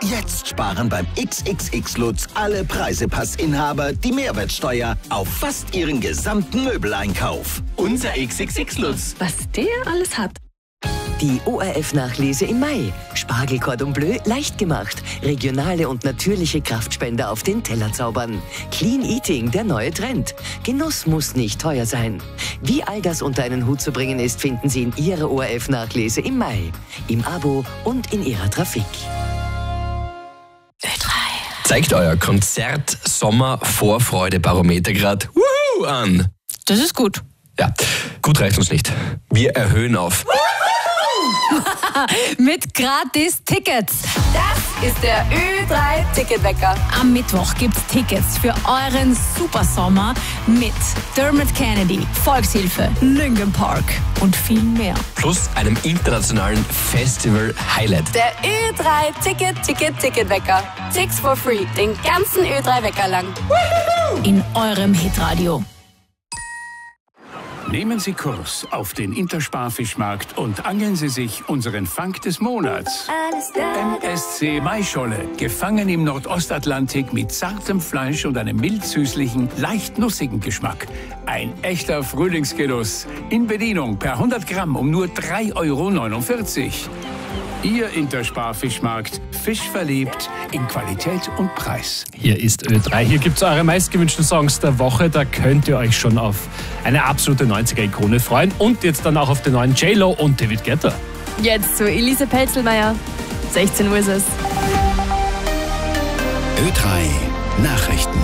Jetzt sparen beim XXX Lutz alle Preisepassinhaber die Mehrwertsteuer auf fast ihren gesamten Möbeleinkauf. Unser XXX Lutz. Was der alles hat. Die ORF-Nachlese im Mai. Spargel Cordon Bleu leicht gemacht. Regionale und natürliche Kraftspender auf den Teller zaubern. Clean Eating, der neue Trend. Genuss muss nicht teuer sein. Wie all das unter einen Hut zu bringen ist, finden Sie in Ihrer ORF-Nachlese im Mai. Im Abo und in Ihrer Trafik. Ö3. Zeigt euer Konzert-Sommer-Vorfreude-Barometer gerade an. Das ist gut. Ja, gut reicht uns nicht. Wir erhöhen auf. Mit gratis Tickets. Das ist der Ö3-Ticketwecker. Am Mittwoch gibt's Tickets für euren Supersommer mit Dermot Kennedy, Volkshilfe, Linkin Park und viel mehr. Plus einem internationalen Festival-Highlight. Der Ö3-Ticketwecker. Tickets for free. Den ganzen Ö3-Wecker lang. In eurem Hitradio. Nehmen Sie Kurs auf den Intersparfischmarkt und angeln Sie sich unseren Fang des Monats. MSC Maischolle, gefangen im Nordostatlantik mit zartem Fleisch und einem mild-süßlichen, leicht nussigen Geschmack. Ein echter Frühlingsgenuss. In Bedienung per 100 Gramm um nur 3,49 €. Ihr Intersparfischmarkt. Fisch verliebt in Qualität und Preis. Hier ist Ö3. Hier gibt es eure meistgewünschten Songs der Woche. Da könnt ihr euch schon auf eine absolute 90er-Ikone freuen. Und jetzt dann auch auf den neuen J-Lo und David Guetta. Jetzt zu Elise Pelzelmeier. 16 Uhr ist es. Ö3 Nachrichten.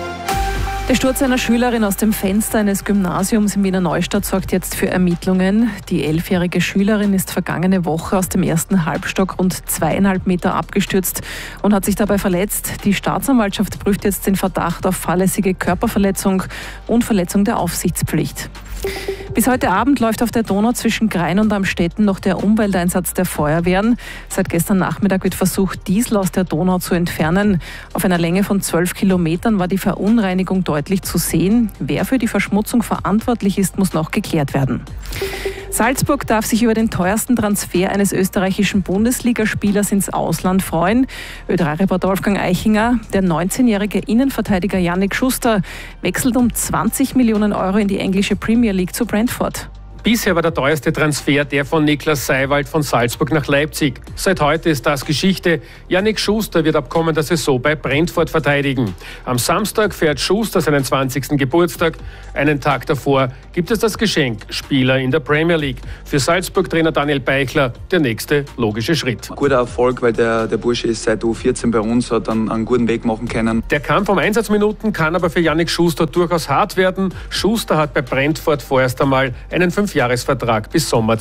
Der Sturz einer Schülerin aus dem Fenster eines Gymnasiums in Wiener Neustadt sorgt jetzt für Ermittlungen. Die 11-jährige Schülerin ist vergangene Woche aus dem ersten Halbstock rund 2,5 Meter abgestürzt und hat sich dabei verletzt. Die Staatsanwaltschaft prüft jetzt den Verdacht auf fahrlässige Körperverletzung und Verletzung der Aufsichtspflicht. Bis heute Abend läuft auf der Donau zwischen Grein und Amstetten noch der Umwelteinsatz der Feuerwehren. Seit gestern Nachmittag wird versucht, Diesel aus der Donau zu entfernen. Auf einer Länge von 12 Kilometern war die Verunreinigung deutlich zu sehen. Wer für die Verschmutzung verantwortlich ist, muss noch geklärt werden. Salzburg darf sich über den teuersten Transfer eines österreichischen Bundesligaspielers ins Ausland freuen. Ö3-Reporter Wolfgang Eichinger, der 19-jährige Innenverteidiger Yannick Schuster, wechselt um 20 Millionen € in die englische Premier League zu Brentford. Bisher war der teuerste Transfer der von Niklas Seiwald von Salzburg nach Leipzig. Seit heute ist das Geschichte. Yannick Schuster wird ab kommender Saison bei Brentford verteidigen. Am Samstag feiert Schuster seinen 20. Geburtstag. Einen Tag davor gibt es das Geschenk, Spieler in der Premier League. Für Salzburg-Trainer Daniel Beichler der nächste logische Schritt. Guter Erfolg, weil der Bursche ist seit U14 bei uns, hat dann einen guten Weg machen können. Der Kampf um Einsatzminuten kann aber für Yannick Schuster durchaus hart werden. Schuster hat bei Brentford vorerst einmal einen 5-Jahres-Vertrag bis Sommer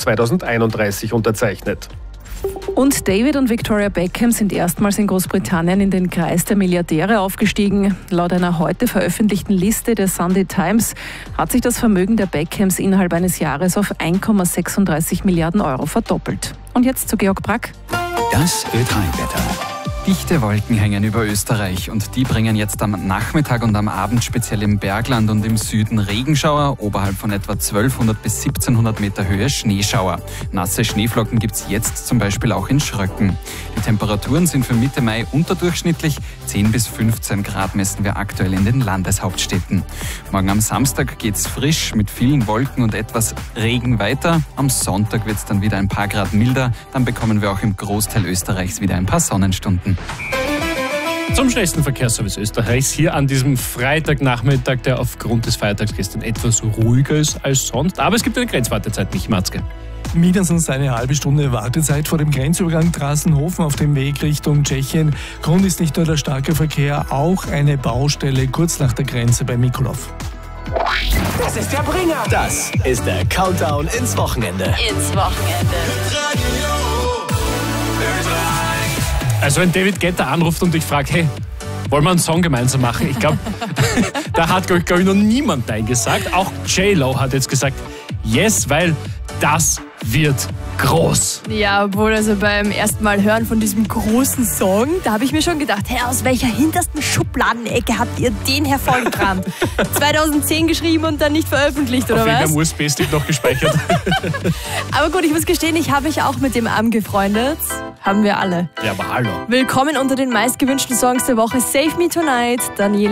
2031 unterzeichnet. Und David und Victoria Beckham sind erstmals in Großbritannien in den Kreis der Milliardäre aufgestiegen. Laut einer heute veröffentlichten Liste der Sunday Times hat sich das Vermögen der Beckhams innerhalb eines Jahres auf 1,36 Milliarden € verdoppelt. Und jetzt zu Georg Brack. Das Ö3-Wetter. Dichte Wolken hängen über Österreich und die bringen jetzt am Nachmittag und am Abend speziell im Bergland und im Süden Regenschauer, oberhalb von etwa 1200 bis 1700 Meter Höhe Schneeschauer. Nasse Schneeflocken gibt es jetzt zum Beispiel auch in Schröcken. Die Temperaturen sind für Mitte Mai unterdurchschnittlich. 10 bis 15 Grad messen wir aktuell in den Landeshauptstädten. Morgen am Samstag geht's frisch mit vielen Wolken und etwas Regen weiter. Am Sonntag wird es dann wieder ein paar Grad milder. Dann bekommen wir auch im Großteil Österreichs wieder ein paar Sonnenstunden. Zum schnellsten Verkehrsservice Österreichs hier an diesem Freitagnachmittag, der aufgrund des Feiertags gestern etwas ruhiger ist als sonst. Aber es gibt eine Grenzwartezeit, Michi Matzke. Mindestens eine halbe Stunde Wartezeit vor dem Grenzübergang Trassenhofen auf dem Weg Richtung Tschechien. Grund ist nicht nur der starke Verkehr, auch eine Baustelle kurz nach der Grenze bei Mikulov. Das ist der Bringer. Das ist der Countdown ins Wochenende. Also wenn David Guetta anruft und ich frage, hey, wollen wir einen Song gemeinsam machen? Ich glaube, da hat, glaube ich, noch niemand Nein gesagt. Auch J-Lo hat jetzt gesagt, yes, weil das wird groß. Ja, obwohl also beim ersten Mal hören von diesem großen Song, da habe ich mir schon gedacht, hey, aus welcher hintersten Schubladenecke habt ihr den hervorgekramt? 2010 geschrieben und dann nicht veröffentlicht, oder was? Auf jeden USB-Stick noch gespeichert. Aber gut, ich muss gestehen, ich habe mich auch mit dem angefreundet. Haben wir alle. Ja, aber hallo. Willkommen unter den meistgewünschten Songs der Woche. Save Me Tonight, Daniela.